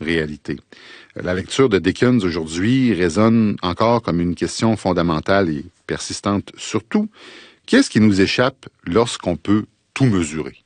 réalité. La lecture de Dickens aujourd'hui résonne encore comme une question fondamentale et persistante. Surtout, qu'est-ce qui nous échappe lorsqu'on peut tout mesurer?